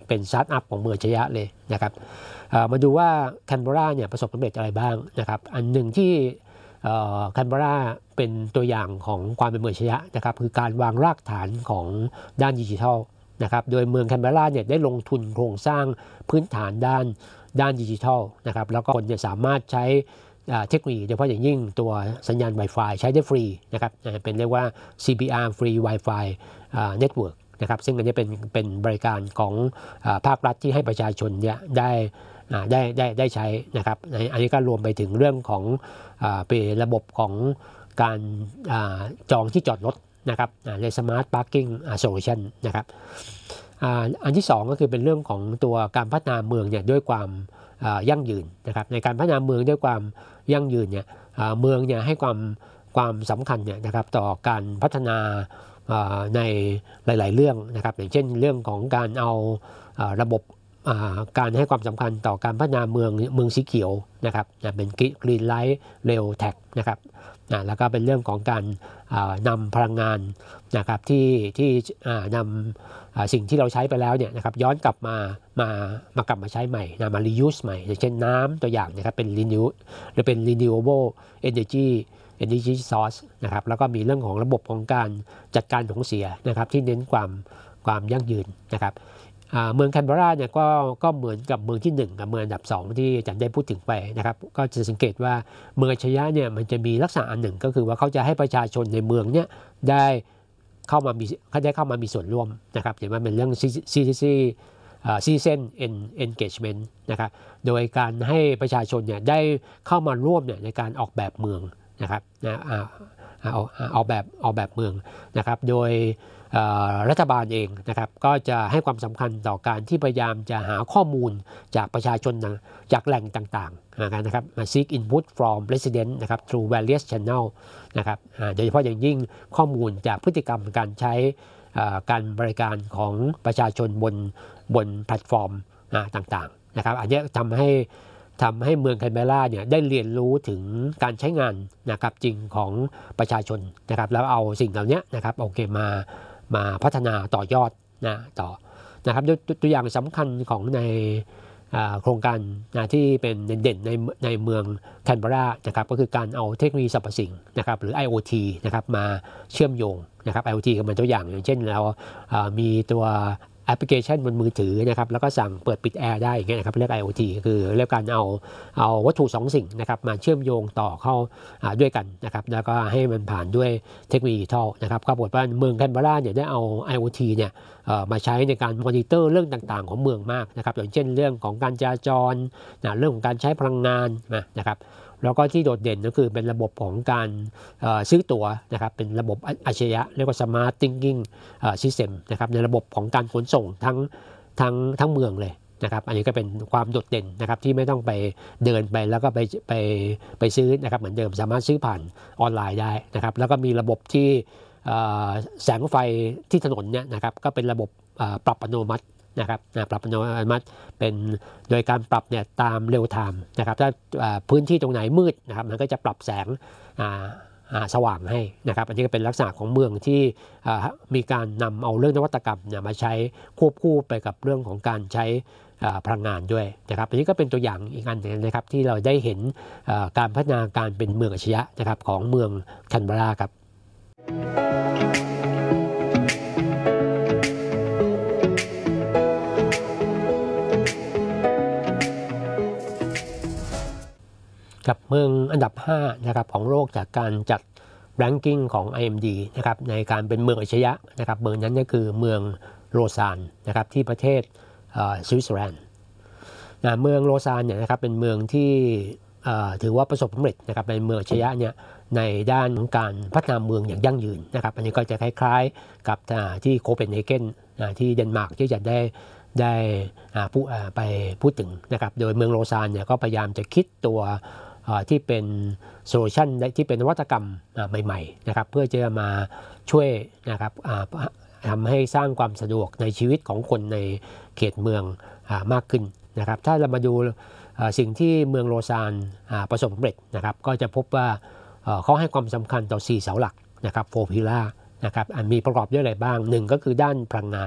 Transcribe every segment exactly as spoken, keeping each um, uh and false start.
เป็นสตาร์ทอัพของเมืองอัจฉริยะเลยนะครับมาดูว่าแคนเบอราเนี่ยประสบความสำเร็จอะไรบ้างนะครับอันหนึ่งที่แคนเบอราเป็นตัวอย่างของความเป็นเมืองอัจฉริยะนะครับคือการวางรากฐานของด้านดิจิทัลนะครับโดยเมืองแคนเบอราเนี่ยได้ลงทุนโครงสร้างพื้นฐานด้านด้านดิจิทัลนะครับแล้วก็คนเนี่ยสามารถใช้เทคโนโลยีโดยเฉพาะอย่างยิ่งตัวสัญญาณ Wi-Fi ใช้ได้ฟรีนะครับเป็นเรียกว่า ซี บี อาร์ Free Wi-Fi Network นะครับซึ่งอันนี้เป็นเป็นบริการของภาครัฐที่ให้ประชาชนเนี่ยได้ได้ได้ได้ใช้นะครับอันนี้ก็รวมไปถึงเรื่องของเป็นระบบของการจองที่จอดรถนะครับใน Smart Parking Solution นะครับอันที่สองก็คือเป็นเรื่องของตัวการพัฒนาเมืองเนี่ยด้วยความยั่งยืนนะครับในการพัฒนาเมืองด้วยความยั่งยืนเนี่ยเมืองเนี่ยให้ความความสำคัญเนี่ยนะครับต่อการพัฒนาในหลายๆเรื่องนะครับอย่างเช่นเรื่องของการเอาระบบการให้ความสำคัญต่อการพัฒนาเมืองเมืองสีเขียวนะครับเป็น Green Light Rail Tag นะครับแล้วก็เป็นเรื่องของการนำพลังงานนะครับที่ที่นำสิ่งที่เราใช้ไปแล้วเนี่ยนะครับย้อนกลับมามามากลับมาใช้ใหม่นะมา reuse ใหม่อย่างเช่นน้ำตัวอย่างนะครับเป็น renew หรือเป็น renewable energy energy source นะครับแล้วก็มีเรื่องของระบบของการจัดการของเสียนะครับที่เน้นความความยั่งยืนนะครับเมืองแคนเบอราเนี่ยก็ก็เหมือนกับเมืองที่หนึ่งกับเมืองอันดับสองที่อาจารย์ได้พูดถึงไปนะครับก็จะสังเกตว่าเมืองอัจฉริยะเนี่ยมันจะมีลักษณะอันหนึ่งก็คือว่าเขาจะให้ประชาชนในเมืองเนี่ยได้เข้ามามีเขาได้เข้ามามีส่วนร่วมนะครับอย่างว่าเป็นเรื่อง citizen engagement นะครับโดยการให้ประชาชนเนี่ยได้เข้ามาร่วมเนี่ยในการออกแบบเมืองนะครับนะออกแบบออกแบบเมืองนะครับโดยรัฐบาลเองนะครับก็จะให้ความสำคัญต่อการที่พยายามจะหาข้อมูลจากประชาชนจากแหล่งต่างๆนะครับมา seek input from resident นะครับ through various channel นะครับโดยเฉพาะอย่างยิ่งข้อมูลจากพฤติกรรมการใช้การบริการของประชาชนบนบนแพลตฟอร์มต่างๆนะครับอันนี้ทำให้ทำให้เมืองแคนเบอราเนี่ยได้เรียนรู้ถึงการใช้งานนะครับจริงของประชาชนนะครับแล้วเอาสิ่งเหล่านี้นะครับโอเคมามาพัฒนาต่อยอดนะต่อนะครับตัวอย่างสำคัญของในโครงการนะที่เป็นเด่นๆในในเมืองแคนเบอรานะครับก็คือการเอาเทคโนโลยีสรรพสิ่งนะครับหรือ ไอ โอ ที นะครับมาเชื่อมโยงนะครับ ไอ โอ ที ก็เป็นตัวอย่างอย่างเช่นเรามีตัวแอปพลิเคชันบนมือถือนะครับแล้วก็สั่งเปิดปิดแอร์ได้อย่างเงี้ยนะครับเรียก ไอ โอ ที คือเรียกการเอาเอาวัตถุสองสิ่งนะครับมาเชื่อมโยงต่อเข้าด้วยกันนะครับแล้วก็ให้มันผ่านด้วยเทคโนโลยีดิจิทัลนะครับปรากฏว่าเมืองแคนเบอราเนี่ยได้เอา ไอ โอ ที เนี่ยมาใช้ในการมอนิเตอร์เรื่องต่างๆของเมืองมากนะครับอย่างเช่นเรื่องของการจราจรนะเรื่องของการใช้พลังงานนะครับแล้วก็ที่โดดเด่นก็คือเป็นระบบของการซื้อตั๋วนะครับเป็นระบบอัจฉริยะเรียกว่า Smart Thinking System นะครับในระบบของการขนส่งทั้งทั้งทั้งเมืองเลยนะครับอันนี้ก็เป็นความโดดเด่นนะครับที่ไม่ต้องไปเดินไปแล้วก็ไปไปไปซื้อนะครับเหมือนเดิมสามารถซื้อผ่านออนไลน์ได้นะครับแล้วก็มีระบบที่แสงไฟที่ถนนเนี่ยนะครับก็เป็นระบบปรับอัตโนมัตินะครับปรับอัตโนมัติเป็นโดยการปรับเนี่ยตามเร็วไทม์นะครับถ้าพื้นที่ตรงไหนมืดนะครับมันก็จะปรับแสงสว่างให้นะครับอันนี้ก็เป็นลักษณะของเมืองที่มีการนำเอาเรื่องนวัตกรรมเนี่ยมาใช้ควบคู่ไปกับเรื่องของการใช้พลังงานด้วยนะครับอันนี้ก็เป็นตัวอย่างอีกอันนึงนะครับที่เราได้เห็นการพัฒนาการเป็นเมืองอัจฉริยะนะครับของเมืองแคนเบอราครับกับเมืองอันดับห้านะครับของโลกจากการจัด ranking ของ ไอ เอ็ม ดี นะครับในการเป็นเมืองอัจฉริยะนะครับเมืองนั้นก็คือเมืองโลซานนะครับที่ประเทศสวิตเซอร์แลนด์นะเมืองโลซานเนี่ยนะครับเป็นเมืองที่ถือว่าประสบความสำเร็จนะครับในเมืองอัจฉริยะเนี่ยในด้านของการพัฒนาเมืองอย่างยั่งยืนนะครับอันนี้ก็จะคล้ายๆกับที่โคเปนเฮเกนที่เดนมาร์กที่จะได้ได้พูดไปพูดถึงนะครับโดยเมืองโลซานเนี่ยก็พยายามจะคิดตัวที่เป็นโซลูชันที่เป็นนวัตกรรมใหม่ๆนะครับเพื่อจะมาช่วยนะครับทำให้สร้างความสะดวกในชีวิตของคนในเขตเมืองมากขึ้นนะครับถ้าเรามาดูสิ่งที่เมืองโลซานประสบความสำเร็จนะครับก็จะพบว่าเขาให้ความสำคัญต่อสี่เสาหลักนะครับโฟร์พิล่านะครับมีประกอบด้วยอะไรบ้างหนึ่งก็คือด้านพลังงาน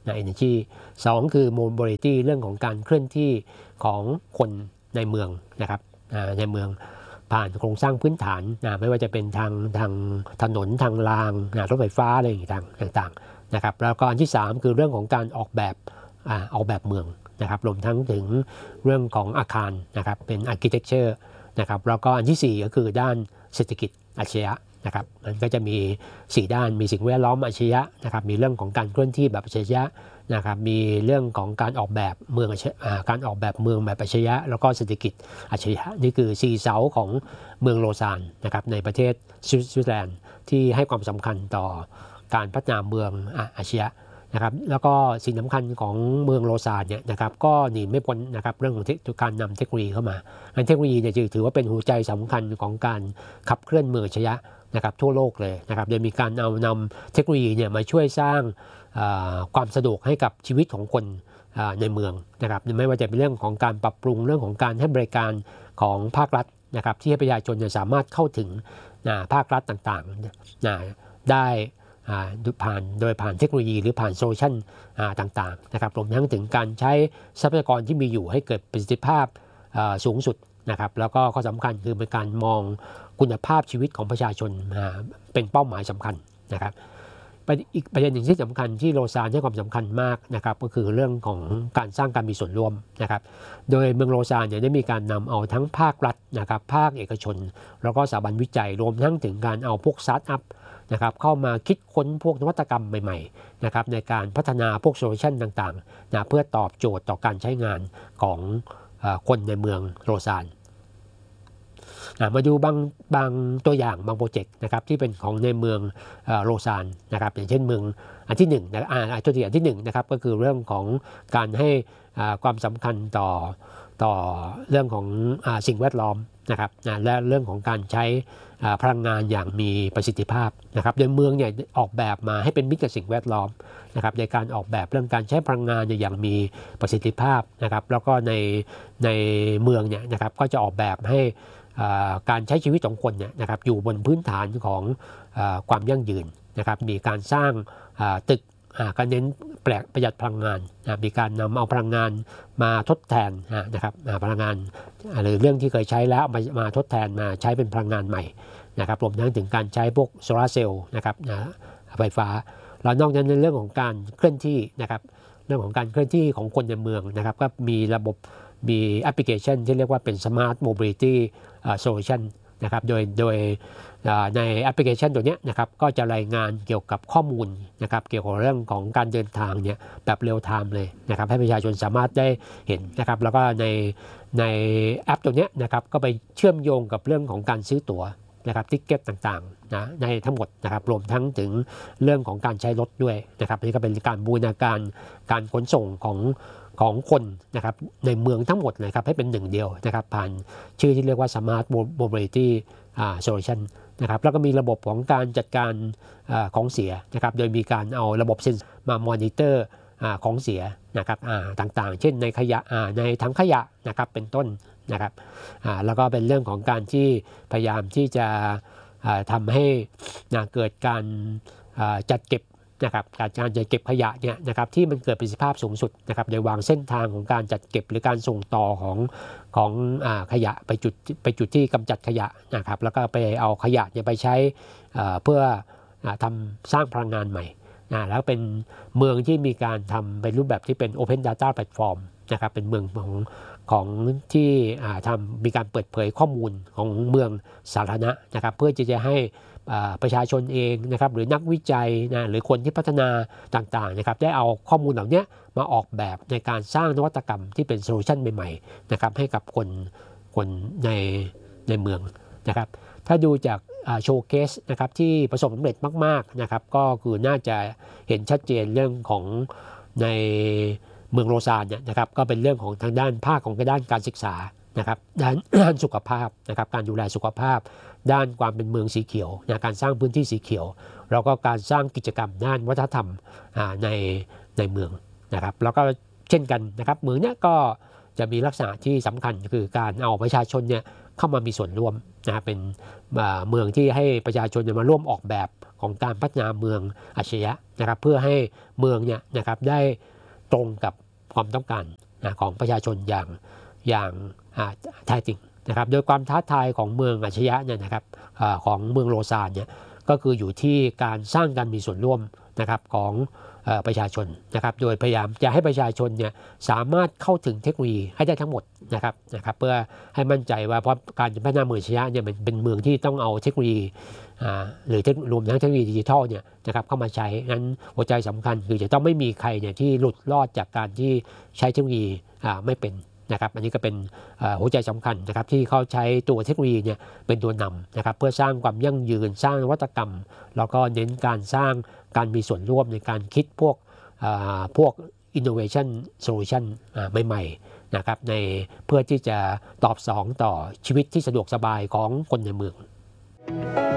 นะ energy สองคือ mobility เรื่องของการเคลื่อนที่ของคนในเมืองนะครับในเมืองผ่านโครงสร้างพื้นฐานนะไม่ว่าจะเป็นทางทางถนนทางรางนะรถไฟฟ้าอะไรต่างๆนะครับแล้วก็อันที่สามคือเรื่องของการออกแบบอ่าออกแบบเมืองนะครับรวมทั้งถึงเรื่องของอาคารนะครับเป็น architecture นะครับแล้วก็อันที่สี่ก็คือด้านเศรษฐกิจอัจฉริยะนะครับมันก็จะมีสี่ด้านมีสิ่งแวดล้อมอัจฉริยะนะครับมีเรื่องของการเคลื่อนที่แบบอัจฉริยะนะครับมีเรื่องของการออกแบบเมืองการออกแบบเมืองแบบอัจฉริยะแล้วก็เศรษฐกิจอัจฉริยะนี่คือสี่เสาของเมืองโลซานนะครับในประเทศสวิตเซอร์แลนด์ที่ให้ความสำคัญต่อการพัฒนาเมืองอัจฉริยะนะครับแล้วก็สิ่งสำคัญของเมืองโลซานเนี่ยนะครับก็หนีไม่พ้นนะครับเรื่องของการนำเทคโนโลยีเข้ามาเทคโนโลยีเนี่ยถือว่าเป็นหัวใจสำคัญของการขับเคลื่อนเมืองอัจฉริยะนะครับทั่วโลกเลยนะครับโดยมีการเอานำเทคโนโลยีเนี่ยมาช่วยสร้างความสะดวกให้กับชีวิตของคนในเมืองนะครับไม่ว่าจะเป็นเรื่องของการปรับปรุงเรื่องของการให้บริการของภาครัฐนะครับที่ให้ประชาชนสามารถเข้าถึงภาครัฐต่างๆได้ผ่านโดยผ่านเทคโนโลยีหรือผ่านโซลูชันต่างๆนะครับรวมทั้งถึงการใช้ทรัพยากรที่มีอยู่ให้เกิดประสิทธิภาพสูงสุดนะครับแล้วก็ข้อสำคัญคือเป็นการมองคุณภาพชีวิตของประชาชนเป็นเป้าหมายสำคัญนะครับอีกประเด็นหนึ่งที่สำคัญที่โลซานให้ความสำคัญมากนะครับก็คือเรื่องของการสร้างการมีส่วนร่วมนะครับโดยเมืองโลซานเนี่ยได้มีการนำเอาทั้งภาครัฐนะครับภาคเอกชนแล้วก็สถาบันวิจัยรวมทั้งถึงการเอาพวกสตาร์ทอัพนะครับเข้ามาคิดค้นพวกนวัตกรรมใหม่ๆนะครับในการพัฒนาพวกโซลูชันต่างๆนะเพื่อตอบโจทย์ต่อการใช้งานของคนในเมืองโลซานมาดูบางบางตัวอย่างบางโปรเจกต์นะครับที่เป็นของในเมืองโลซานนะครับอย่างเช่นเมืองอันที่หนึ่งนะอ่าตัวอย่างที่หนึ่งนะครับก็คือเรื่องของการให้ความสำคัญต่อต่อเรื่องของสิ่งแวดล้อมนะครับและเรื่องของการใช้พลังงานอย่างมีประสิทธิภาพนะครับโดยเมืองเนี่ยออกแบบมาให้เป็นมิตรกับสิ่งแวดล้อมนะครับในการออกแบบเรื่องการใช้พลังงานอย่างมีประสิทธิภาพนะครับแล้วก็ในในเมืองเนี่ยนะครับก็จะออกแบบให้การใช้ชีวิตของคนเนี่ยนะครับอยู่บนพื้นฐานของความยั่งยืนนะครับมีการสร้างตึกก็เน้นประหยัดพลังงานมีการนำเอาพลังงานมาทดแทนนะครับพลังงานหรือเรื่องที่เคยใช้แล้วมามาทดแทนมาใช้เป็นพลังงานใหม่นะครับรวมทั้งถึงการใช้พวกโซลาร์เซลล์นะครับไฟฟ้าแล้วนอกจากนั้นในเรื่องของการเคลื่อนที่นะครับเรื่องของการเคลื่อนที่ของคนในเมืองนะครับก็มีระบบมีแอปพลิเคชันที่เรียกว่าเป็น Smart Mobility Solution นะครับโดยโดยในแอปพลิเคชันตัวนี้นะครับก็จะรายงานเกี่ยวกับข้อมูลนะครับเกี่ยวกับเรื่องของการเดินทางเนี่ยแบบเรียลไทม์เลยนะครับให้ประชาชนสามารถได้เห็นนะครับแล้วก็ในในแอปตัวนี้นะครับก็ไปเชื่อมโยงกับเรื่องของการซื้อตั๋วนะครับทิกเก็ตต่างๆนะในทั้งหมดนะครับรวมทั้งถึงเรื่องของการใช้รถด้วยนะครับนี่ก็เป็นการบูรณาการการขนส่งของของคนนะครับในเมืองทั้งหมดเลยครับให้เป็นหนึ่งเดียวนะครับผ่านชื่อที่เรียกว่า Smart Mobility Solution นะครับแล้วก็มีระบบของการจัดการของเสียนะครับโดยมีการเอาระบบเซ็นเซอร์มามอนิเตอร์ของเสียนะครับต่างๆเช่นในขยะในถังขยะนะครับเป็นต้นนะครับแล้วก็เป็นเรื่องของการที่พยายามที่จะทำให้เกิดการจัดเก็บนะครับการจัดเก็บขยะเนี่ยนะครับที่มันเกิดประสิทธิภาพสูงสุดนะครับโดยวางเส้นทางของการจัดเก็บหรือการส่งต่อของของขยะไปจุดไปจุดที่กำจัดขยะนะครับแล้วก็ไปเอาขยะเนี่ยไปใช้เพื่อทำสร้างพลังงานใหม่แล้วเป็นเมืองที่มีการทำเป็นรูปแบบที่เป็น Open Data Platform นะครับเป็นเมืองของของที่ทำมีการเปิดเผยข้อมูลของเมืองสาธารณะนะครับเพื่อที่จะให้ประชาชนเองนะครับหรือนักวิจัยนะหรือคนที่พัฒนาต่างๆนะครับได้เอาข้อมูลเหล่านี้มาออกแบบในการสร้างนวัตกรรมที่เป็นโซลูชันใหม่ๆนะครับให้กับคนคนในในเมืองนะครับถ้าดูจากโชว์เคสนะครับที่ประสบความสำเร็จมากๆนะครับก็คือน่าจะเห็นชัดเจนเรื่องของในเมืองโลซานเนี่ยนะครับก็เป็นเรื่องของทางด้านภาคของด้านการศึกษานะครับด้านด้านสุขภาพนะครับการดูแลสุขภาพด้านความเป็นเมืองสีเขียวนะการสร้างพื้นที่สีเขียวแล้วก็การสร้างกิจกรรมด้านวัฒนธรรมในในเมืองนะครับแล้วก็เช่นกันนะครับเมืองเนี้ยก็จะมีลักษณะที่สำคัญคือการเอาประชาชนเนี่ยเข้ามามีส่วนร่วมนะเป็นเมืองที่ให้ประชาชนมาร่วมออกแบบของการพัฒนาเมืองอัจฉริยะนะครับเพื่อให้เมืองเนี่ยนะครับได้ตรงกับความต้องการนะของประชาชนอย่างอย่างแท้จริงนะครับโดยความท้าทายของเมืองอัจฉริยะเนี่ยนะครับของเมืองโลซานเนี่ยก็คืออยู่ที่การสร้างการมีส่วนร่วมนะครับของประชาชนนะครับโดยพยายามจะให้ประชาชนเนี่ยสามารถเข้าถึงเทคโนโลยีให้ได้ทั้งหมดนะครับนะครับเพื่อให้มั่นใจว่าเพราะการพัฒนาเมืองอัจฉริยะเนี่ยเป็นเมืองที่ต้องเอาเทคโนโลยีหรือรวมทั้งเทคโนโลยีดิจิทัลเนี่ยนะครับเข้ามาใช้งั้นหัวใจสำคัญคือจะต้องไม่มีใครเนี่ยที่หลุดรอดจากการที่ใช้เทคโนโลยีไม่เป็นนะครับอันนี้ก็เป็นหัวใจสำคัญนะครับที่เขาใช้ตัวเทคโนโลยีเนี่ยเป็นตัวนำนะครับเพื่อสร้างความยั่งยืนสร้างนวัตกรรมแล้วก็เน้นการสร้างการมีส่วนร่วมในการคิดพวกพวก innovation solution ใหม่ๆนะครับในเพื่อที่จะตอบสนองต่อชีวิตที่สะดวกสบายของคนในเมือง